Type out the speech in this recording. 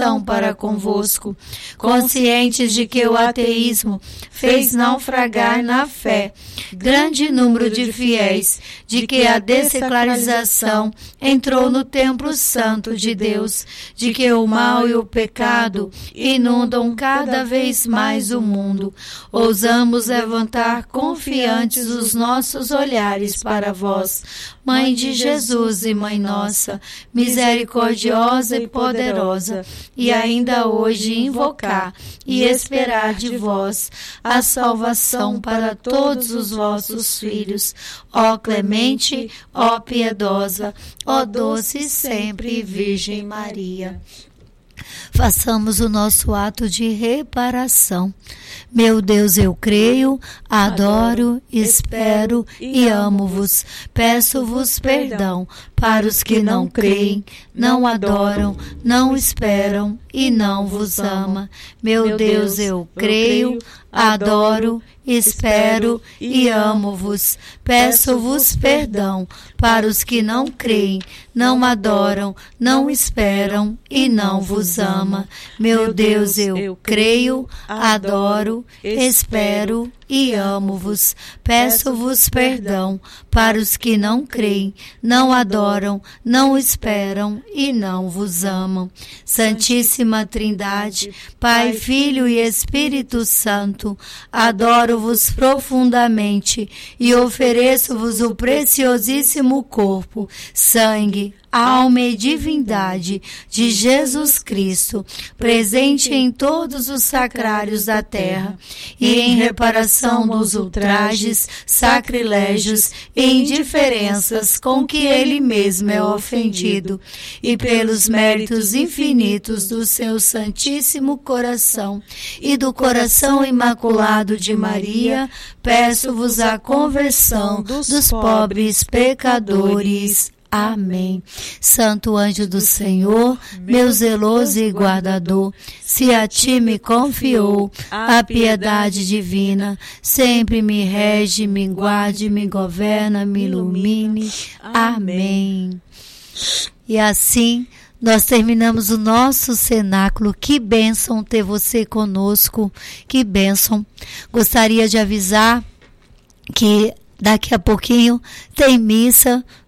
para convosco, conscientes de que o ateísmo fez naufragar na fé grande número de fiéis, de que a dessecularização entrou no templo santo de Deus, de que o mal e o pecado inundam cada vez mais o mundo, ousamos levantar confiantes os nossos olhares para vós, Mãe de Jesus e Mãe nossa, misericordiosa e poderosa, e ainda hoje invocar e esperar de vós a salvação para todos os vossos filhos. Ó clemente, ó piedosa, ó doce e sempre Virgem Maria. Façamos o nosso ato de reparação. Meu Deus, eu creio, adoro, espero e amo-vos. Peço-vos perdão para os que não creem, não adoram, não esperam e não vos amam. Meu Deus, eu creio, adoro, espero e amo-vos. Peço-vos perdão para os que não creem, não adoram, não esperam e não vos amam. Meu Deus, eu creio, adoro, espero e amo-vos. Peço-vos perdão para os que não creem, não adoram, não esperam e não vos amam. Santíssima Trindade, Pai, Filho e Espírito Santo, adoro-vos profundamente e ofereço-vos o preciosíssimo corpo, sangue, alma e divindade de Jesus Cristo, presente em todos os sacrários da terra, e em reparação dos ultrajes, sacrilégios e indiferenças com que ele mesmo é ofendido, e pelos méritos infinitos do seu Santíssimo Coração e do Coração Imaculado de Maria, peço-vos a conversão dos pobres pecadores. Amém. Santo anjo do Senhor, meu zeloso e guardador, se a ti me confiou a piedade divina, sempre me rege, me guarde, me governa, me ilumine. Amém. E assim nós terminamos o nosso cenáculo. Que bênção ter você conosco, que bênção. Gostaria de avisar que daqui a pouquinho tem missa